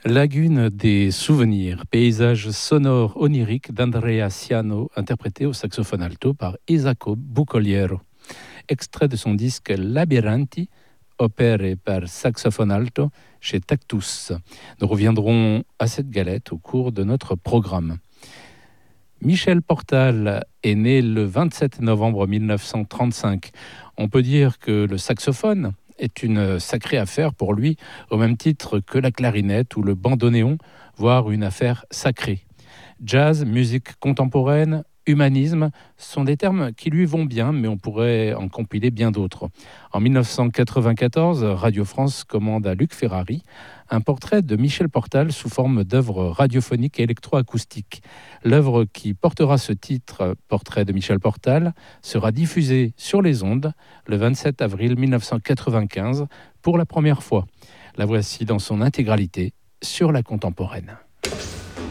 Lagune des souvenirs, paysage sonore onirique d'Andrea Ciano, interprété au saxophone alto par Isacco Bucoliero. Extrait de son disque Labirinti, opéré par saxophone alto chez Tactus. Nous reviendrons à cette galette au cours de notre programme. Michel Portal est né le 27 novembre 1935. On peut dire que le saxophone est une sacrée affaire pour lui, au même titre que la clarinette ou le bandoneon, voire une affaire sacrée. Jazz, musique contemporaine, humanisme sont des termes qui lui vont bien, mais on pourrait en compiler bien d'autres. En 1994, Radio France commande à Luc Ferrari un portrait de Michel Portal sous forme d'œuvre radiophonique et électroacoustique. L'œuvre qui portera ce titre, Portrait de Michel Portal, sera diffusée sur les ondes le 27 avril 1995 pour la première fois. La voici dans son intégralité sur la contemporaine.